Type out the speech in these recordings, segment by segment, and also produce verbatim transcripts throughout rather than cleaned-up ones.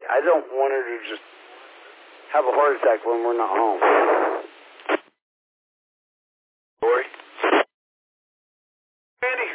I don't want her to just have a heart attack when we're not home. Lori? Randy?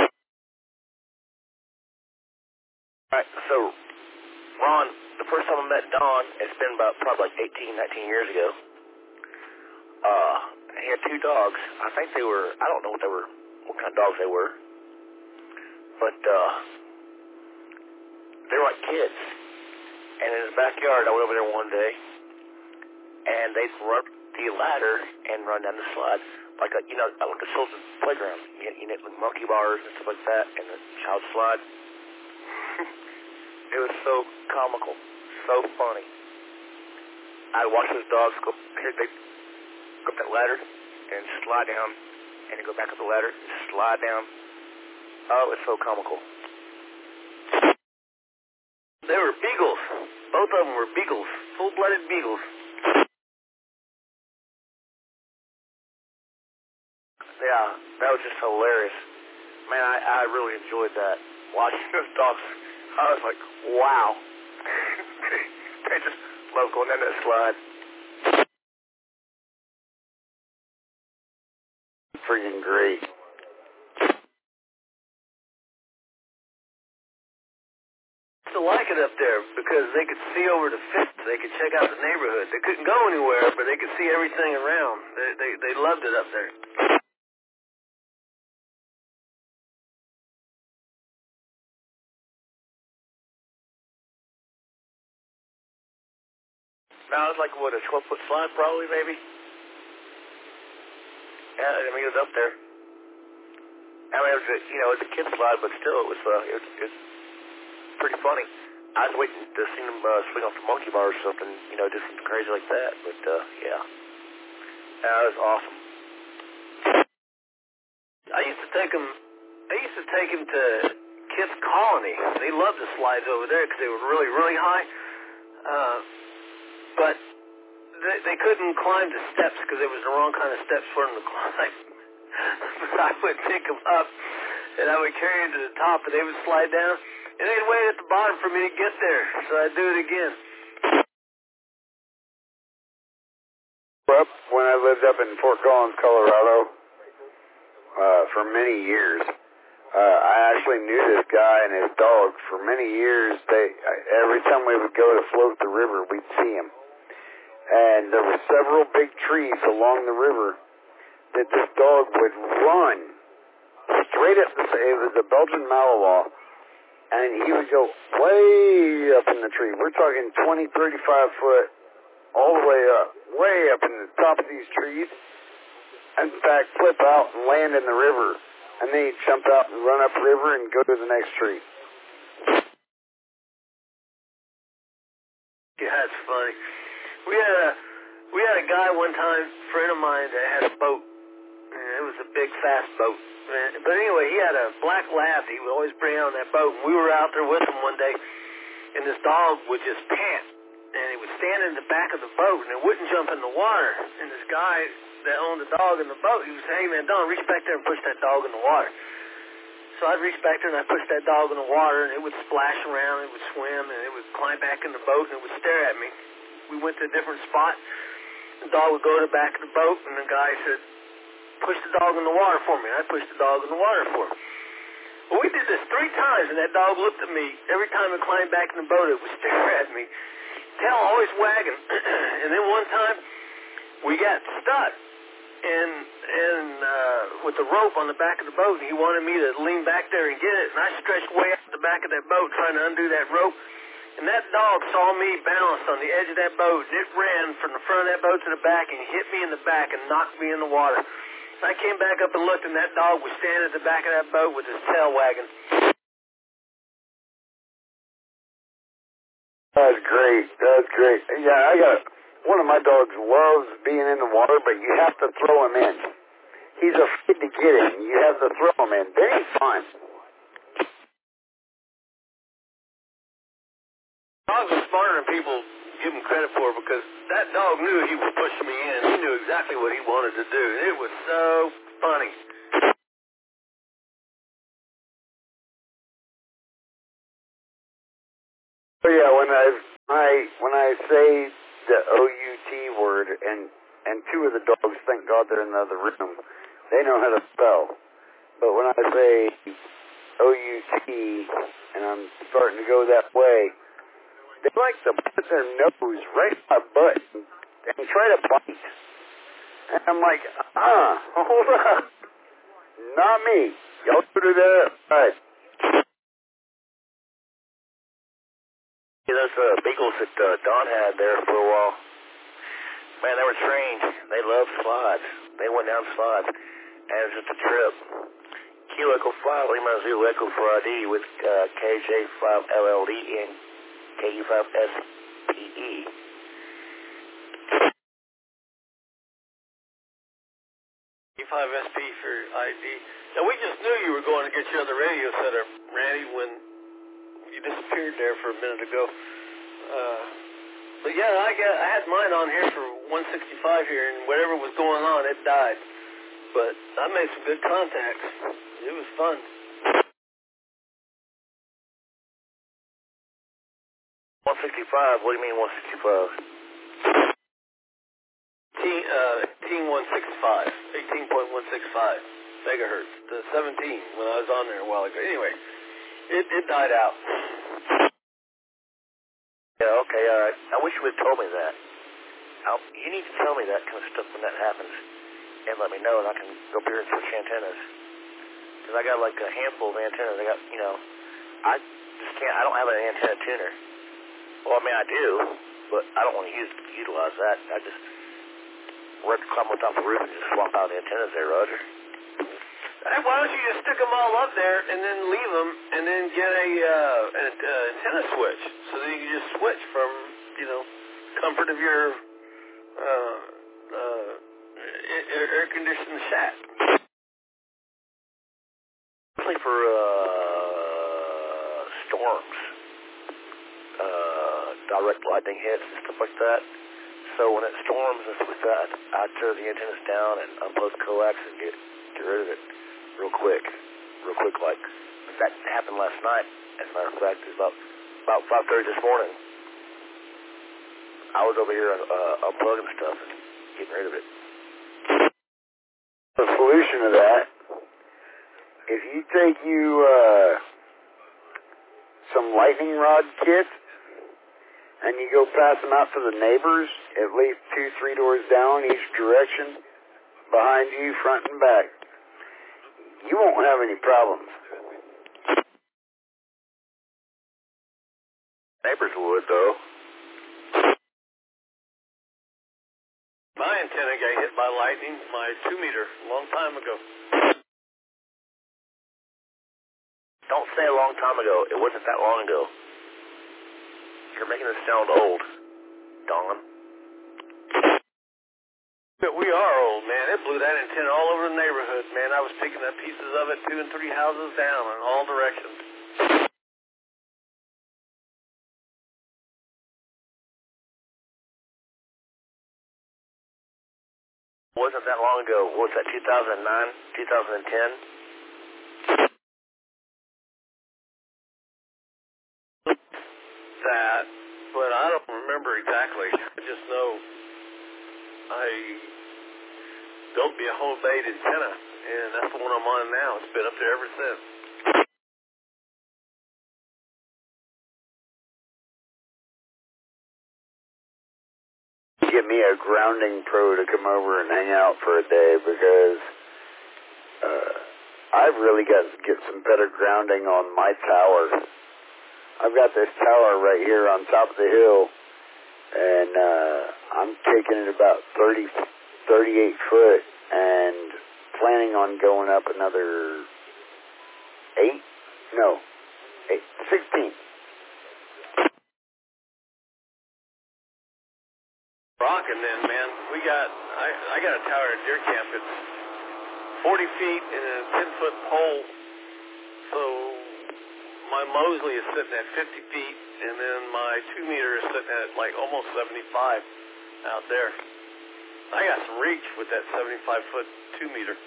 Alright, so, Ron, the first time I met Don, it's been about probably like eighteen, nineteen years ago. Uh, he had two dogs. I think they were, I don't know what they were, what kind of dogs they were. But, uh, they were like kids. And in his backyard, I went over there one day, and they'd run the ladder and run down the slide, like a, you know, like a children's playground. You, you know, like monkey bars and stuff like that, and the child slide. It was so comical, so funny. I watched those dogs go, here they go up that ladder and slide down, and they go back up the ladder and slide down. Oh, it's so comical. They were beagles. Both of them were beagles, full-blooded beagles. Yeah, that was just hilarious. Man, I, I really enjoyed that. Watching those dogs, I was like, wow. They just love going down that slide. Freaking great. To like it up there because they could see over the fence. They could check out the neighborhood. They couldn't go anywhere, but they could see everything around. They they, they loved it up there. Now it was like what, a twelve foot slide probably maybe. Yeah, I mean it was up there. I mean it was a, you know it was a kid slide, but still it was uh, it was, it was pretty funny. I was waiting to see them uh, swing off the monkey bar or something, you know, do something crazy like that. But, uh, yeah. That was awesome. I used to take them, I used to take him to Kids Colony. They loved the slides over there because they were really, really high. Uh, but they, they couldn't climb the steps because it was the wrong kind of steps for them to climb. But I would pick them up, and I would carry them to the top, and they would slide down. And they'd wait at the bottom for me to get there, so I'd do it again. Well, when I lived up in Fort Collins, Colorado, uh, for many years, uh, I actually knew this guy and his dog. For many years, they every time we would go to float the river, we'd see him. And there were several big trees along the river that this dog would run straight up the, it was a Belgian Malinois. And he would go way up in the tree. We're talking twenty, thirty-five foot, all the way up, way up in the top of these trees. In fact, flip out and land in the river. And then he'd jump out and run up river and go to the next tree. Yeah, that's funny. We had a, we had a guy one time, a friend of mine, that had a boat. And it was a big, fast boat. But anyway, he had a black lab that he would always bring out on that boat. And we were out there with him one day, and this dog would just pant. And he would stand in the back of the boat, and it wouldn't jump in the water. And this guy that owned the dog in the boat, he would say, hey, man, Don, reach back there and push that dog in the water. So I'd reach back there, and I'd push that dog in the water, and it would splash around, it would swim, and it would climb back in the boat, and it would stare at me. We went to a different spot. The dog would go to the back of the boat, and the guy said, push the dog in the water for me. I pushed the dog in the water for him. Well, we did this three times, and that dog looked at me. Every time it climbed back in the boat, it would stare at me. Tail always wagging. And then one time, we got stuck and and uh, with the rope on the back of the boat, and he wanted me to lean back there and get it. And I stretched way out the back of that boat trying to undo that rope. And that dog saw me balanced on the edge of that boat, and it ran from the front of that boat to the back and hit me in the back and knocked me in the water. I came back up and looked, and that dog was standing at the back of that boat with his tail wagging. That's great. That's great. Yeah, I got one of my dogs loves being in the water, but you have to throw him in. He's afraid to get in. You have to throw him in. Then he's fine. Dogs are smarter than people give him credit for because that dog knew he was pushing me in. He knew exactly what he wanted to do. It was so funny. So yeah, when I I when I say the O U T word, and and two of the dogs, thank God they're in the other room, they know how to spell. But when I say O U T, and I'm starting to go that way, they like to put their nose right in my butt and, and try to bite. And I'm like, uh, hold up. Not me. Y'all go to the side. Yeah, those uh, beagles that uh, Don had there for a while, man, they were trained. They loved slides. They went down slides. And it was just a trip. Q Echo five, Lima Zulu Echo for I D with uh, K J five L L D and K U five S P E. K U five S P for I D. Now, we just knew you were going to get your other radio setup, Randy, when you disappeared there for a minute ago. Uh, but yeah, I got I had mine on here for one sixty-five here, and whatever was going on, it died. But I made some good contacts. It was fun. one sixty-five? What do you mean one sixty-five? Team, uh, Team one sixty-five, eighteen point one six five megahertz. The seventeen when I was on there a while ago. Anyway, it, it died out. Yeah, okay, all right. I wish you would have told me that. I'll, you need to tell me that kind of stuff when that happens, and let me know, and I can go up here and switch antennas. Because I got like a handful of antennas. I got, you know, I just can't, I don't have an antenna tuner. Well, I mean, I do, but I don't want to use utilize that. I just work to climb on top of the roof and just swap out the antennas there, Roger. Hey, why don't you just stick them all up there and then leave them and then get a uh, an uh, antenna switch so that you can just switch from, you know, comfort of your uh, uh, air, air conditioned shack. Especially for uh, storms, uh, direct lightning hits and stuff like that. So when it storms and stuff like that, I tear the antennas down and unplug the coax and get get rid of it. Real quick, real quick, like that happened last night. As a matter of fact, it was about about five thirty this morning. I was over here uh, unplugging stuff and getting rid of it. The solution to that, if you take you uh, some lightning rod kits and you go pass them out to the neighbors, at least two, three doors down each direction, behind you, front and back, you won't have any problems. Neighbors would, though. My antenna got hit by lightning, my two meter, a long time ago. Don't say a long time ago. It wasn't that long ago. You're making it sound old, Don. But we are old, man. It blew that antenna all over the neighborhood, man. I was picking up pieces of it two and three houses down in all directions. Wasn't that long ago. What was that, two thousand nine, two thousand ten? That, but I don't remember exactly. I just know I built me a homemade antenna, and that's the one I'm on now. It's been up there ever since. Get me a grounding pro to come over and hang out for a day, because uh, I've really got to get some better grounding on my tower. I've got this tower right here on top of the hill, and uh, I'm taking it about thirty, thirty-eight foot and planning on going up another eight, no, eight, sixteen. Rocking then, man. We got, I, I got a tower at Deer Camp. It's forty feet and a ten foot pole. So my Mosley is sitting at fifty feet, and then my two meter is sitting at like almost seventy-five out there. I got some reach with that seventy-five foot two meter.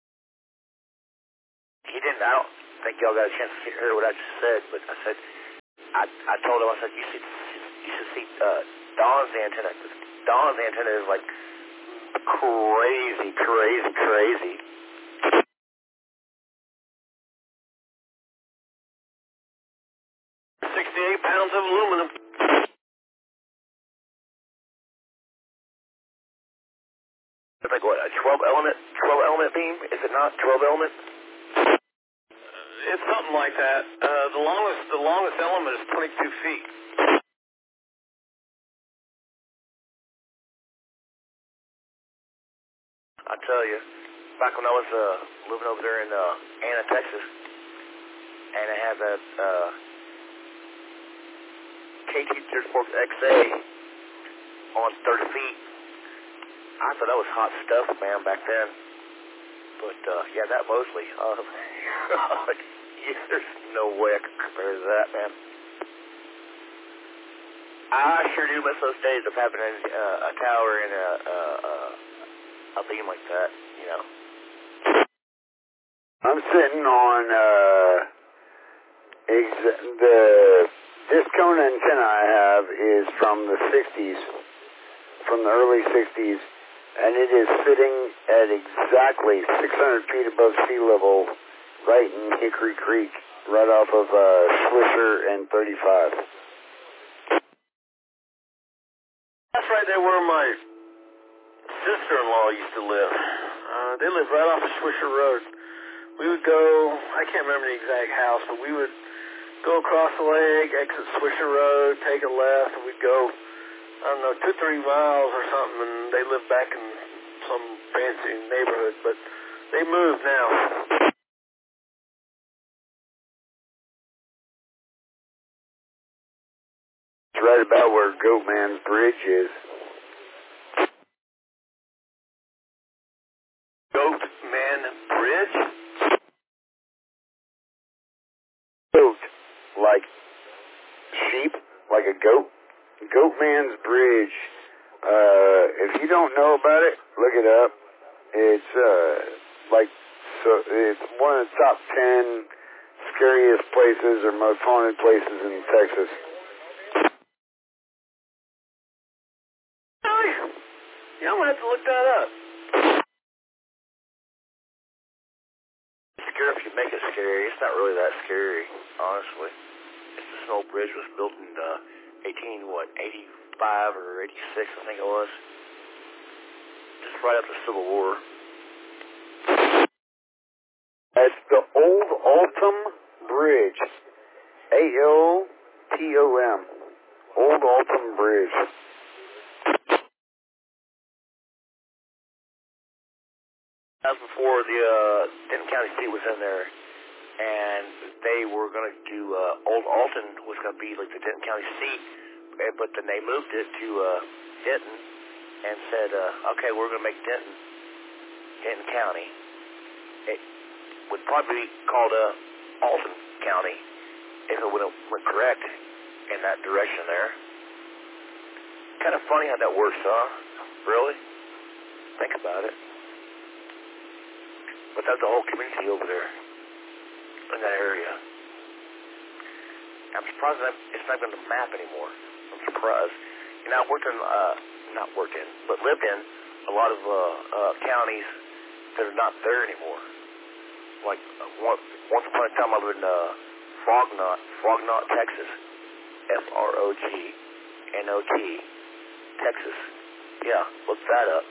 He didn't, I don't think y'all got a chance to hear what I just said, but I said, I I told him, I said, you should you should see uh, Don's antenna. Don's antenna is like crazy, crazy, crazy. sixty-eight pounds of aluminum. It's like what, a twelve element, twelve element beam? Is it not twelve element? It's something like that. Uh, the longest, the longest element is twenty-two feet. I tell you, back when I was uh, living over there in uh, Anna, Texas, and I had that uh, K T thirty-four X A on thirty feet. I thought that was hot stuff, man, back then. But, uh, yeah, that Mosley, uh, yeah, there's no way I can compare to that, man. I sure do miss those days of having a, uh, a tower and a, uh, a beam like that, you know. I'm sitting on uh, ex- the discone antenna I have is from the sixties, from the early sixties, and it is sitting at exactly six hundred feet above sea level, right in Hickory Creek, right off of uh, Swisher and thirty-five. That's right there where my sister-in-law used to live. Uh, they lived right off of Swisher Road. We would go, I can't remember the exact house, but we would go across the lake, exit Swisher Road, take a left, and we'd go, I don't know, two, three miles or something, and they lived back in some fancy neighborhood, but they moved now. It's right about where Goatman's Bridge is. Goatman Bridge? Goat, like sheep, like a goat. Goatman's Bridge. Uh, if you don't know about it, look it up. It's uh, like so. It's one of the top ten scariest places or most haunted places in Texas. Really? Yeah, I'm gonna have to look that up. Scary if you make it scary. It's not really that scary, honestly. It's this old bridge was built in uh, eighteen, what, eighty-five or eighty-six, I think it was. Just right after the Civil War. That's the Old Altum Bridge. A O T O M. Old Altum Bridge. That was before the uh, Denton County seat was in there, and they were going to do, uh, Old Alton was going to be like the Denton County seat, but then they moved it to uh, Denton and said, uh, okay, we're going to make Denton, Denton County. It would probably be called uh, Alton County if it would have went correct in that direction there. Kind of funny how that works, huh? Really? Think about it. But that's the whole community over there in that area. I'm surprised that it's not on the map anymore. I'm surprised. You know, I worked in, uh, not worked in, but lived in a lot of uh, uh, counties that are not there anymore. Like, uh, once, once upon a time I lived in uh, Frognot, Frognot, Texas. F R O G N O T, Texas. Yeah, look that up.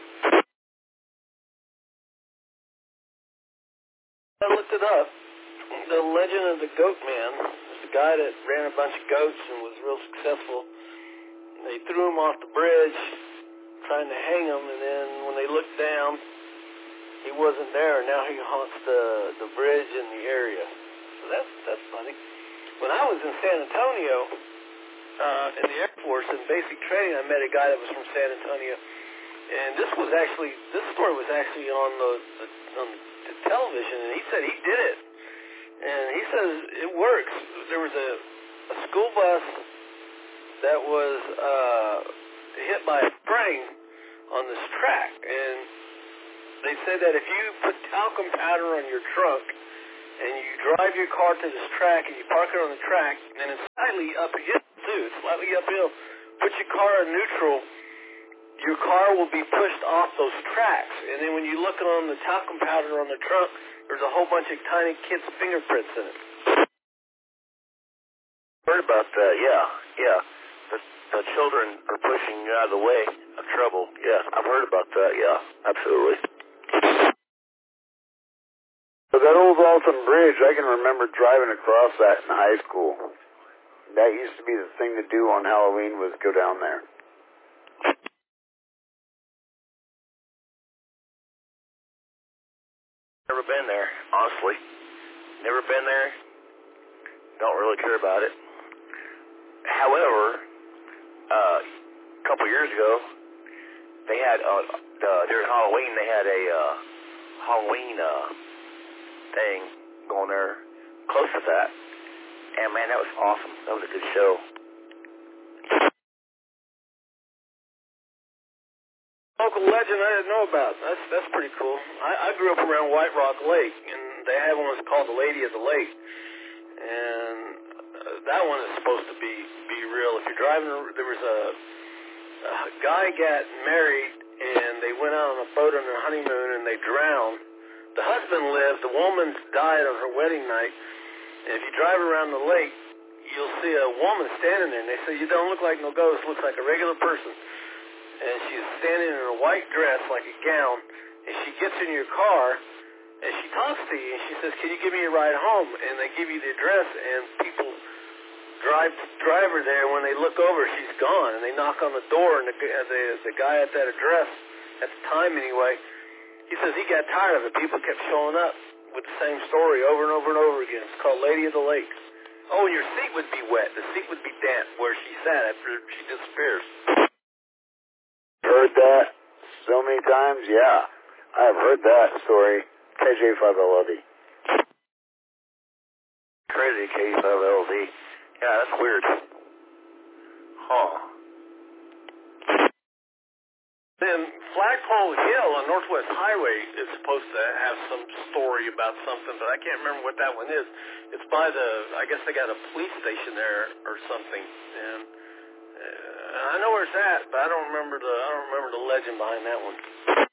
I looked it up. The legend of the Goat Man was the guy that ran a bunch of goats and was real successful. They threw him off the bridge, trying to hang him, and then when they looked down, he wasn't there. Now he haunts the the bridge in the area. So that's that's funny. When I was in San Antonio uh, in the Air Force in basic training, I met a guy that was from San Antonio, and this was actually this story was actually on the, the on the television, and he said he did it, and he says it works. There was a, a school bus that was uh, hit by a spring on this track, and they said that if you put talcum powder on your trunk and you drive your car to this track and you park it on the track, and it's, I slightly uphill, too. It's slightly uphill. Put your car in neutral, your car will be pushed off those tracks. And then when you look on the talcum powder on the trunk, there's a whole bunch of tiny kids' fingerprints in it. Heard about that, yeah, yeah. The, the children are pushing you out of the way of trouble. Yeah, I've heard about that, yeah, absolutely. So that old Alton Bridge, I can remember driving across that in high school. That used to be the thing to do on Halloween was go down there. Never been there, honestly. Never been there. Don't really care about it. However, uh, a couple years ago, they had, uh, uh, during Halloween, they had a uh, Halloween uh, thing going there close to that. And, man, that was awesome. That was a good show. Local legend I didn't know about. That's that's pretty cool. I, I grew up around White Rock Lake, and they had one that's called the Lady of the Lake. And uh, that one is supposed to be, be real. If you're driving, there was a, a guy got married, and they went out on a boat on their honeymoon, and they drowned. The husband lived. The woman died on her wedding night. And if you drive around the lake, you'll see a woman standing there, and they say, you don't look like no ghost, looks like a regular person. And she's standing in a white dress, like a gown, and she gets in your car, and she talks to you, and she says, can you give me a ride home? And they give you the address, and people drive drive her there. When they look over, she's gone, and they knock on the door, and the, the, the guy at that address, at the time anyway, he says he got tired of it. People kept showing up with the same story over and over and over again. It's called Lady of the Lakes. Oh, and your seat would be wet. The seat would be damp where she sat after she disappears. Heard that so many times? Yeah, I've heard that story. K J five L D. Crazy K five L D. Yeah, that's weird. Huh. Then Flagpole Hill on Northwest Highway is supposed to have some story about something, but I can't remember what that one is. It's by the, I guess they got a police station there or something, and uh, I know where it's at, but I don't remember the, I don't remember the legend behind that one.